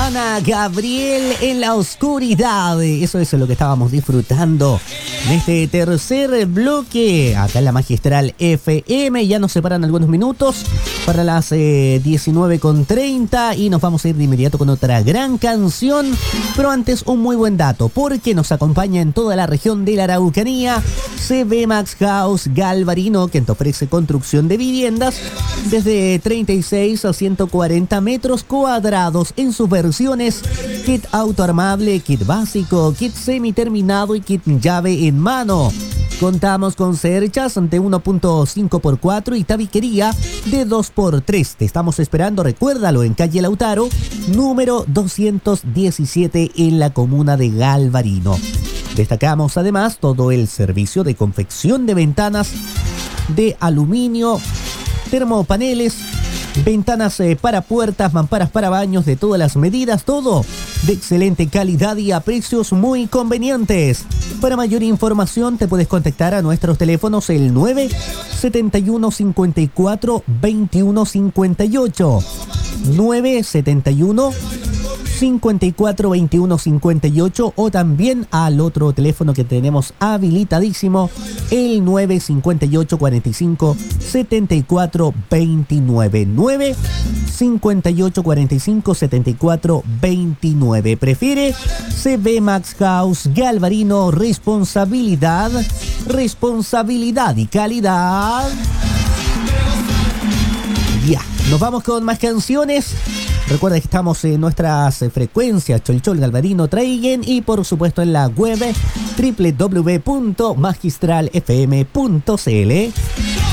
Ana Gabriel en la oscuridad. Eso es lo que estábamos disfrutando en este tercer bloque acá en la Magistral FM. Ya nos separan algunos minutos para las 19:30 y nos vamos a ir de inmediato con otra gran canción. Pero antes, un muy buen dato, porque nos acompaña en toda la región de la Araucanía CB Max House Galvarino, que te ofrece construcción de viviendas desde 36 a 140 metros cuadrados en sus versiones kit autoarmable, kit básico, kit semi-terminado y kit llave en mano. Contamos con cerchas de 1.5x4 y tabiquería de 2x3. Te estamos esperando, recuérdalo, en calle Lautaro, número 217 en la comuna de Galvarino. Destacamos además todo el servicio de confección de ventanas de aluminio, termopaneles, ventanas para puertas, mamparas para baños de todas las medidas, todo de excelente calidad y a precios muy convenientes. Para mayor información te puedes contactar a nuestros teléfonos el 971 54 21 58, 971 54 21 58 o también al otro teléfono que tenemos habilitadísimo, el 958 45 74 29, 958 45 74 29. Prefiere CB Max House Galvarino, responsabilidad y calidad. Ya, nos vamos con más canciones. Recuerda que estamos en nuestras frecuencias Cholchol, Galvarino, Traiguén y por supuesto en la web www.magistralfm.cl.